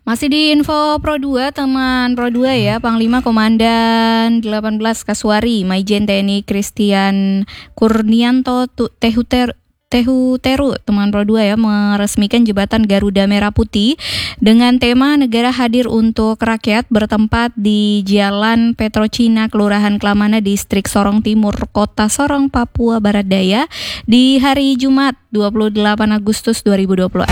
Masih di info Pro 2, teman Pro 2 ya, Panglima Komandan 18 Kasuari, Maijen TNI Christian Kurnianto Tehuteru, teman Pro 2 ya, meresmikan jembatan Garuda Merah Putih dengan tema Negara Hadir untuk Rakyat bertempat di Jalan Petrocina, Kelurahan Klamana, Distrik Sorong Timur, Kota Sorong, Papua Barat Daya di hari Jumat 28 Agustus 2026.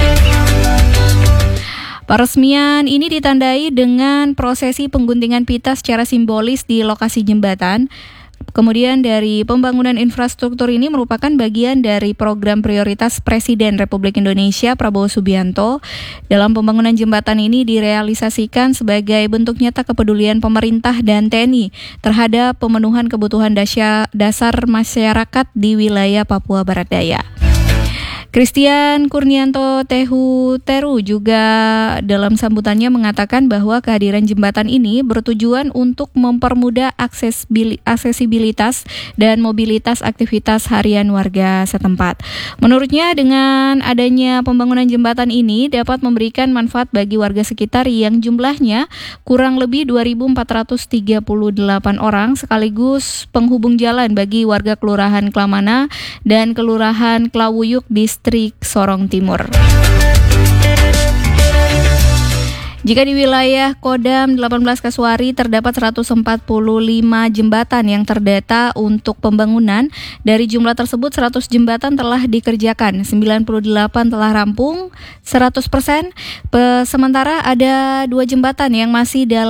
Peresmian ini ditandai dengan prosesi pengguntingan pita secara simbolis di lokasi jembatan. Kemudian dari pembangunan infrastruktur ini merupakan bagian dari program prioritas Presiden Republik Indonesia Prabowo Subianto. Dalam pembangunan jembatan ini direalisasikan sebagai bentuk nyata kepedulian pemerintah dan TNI terhadap pemenuhan kebutuhan dasar masyarakat di wilayah Papua Barat Daya. Christian Kurnianto Tehuteru juga dalam sambutannya mengatakan bahwa kehadiran jembatan ini bertujuan untuk mempermudah aksesibilitas dan mobilitas aktivitas harian warga setempat. Menurutnya dengan adanya pembangunan jembatan ini dapat memberikan manfaat bagi warga sekitar yang jumlahnya kurang lebih 2.438 orang, sekaligus penghubung jalan bagi warga Kelurahan Klamana dan Kelurahan Klawuyuk Distrik Sorong Timur. Jika di wilayah Kodam 18 Kasuari terdapat 145 jembatan yang terdata untuk pembangunan, dari jumlah tersebut 100 jembatan telah dikerjakan, 98 telah rampung 100%, sementara ada 2 jembatan yang masih dalam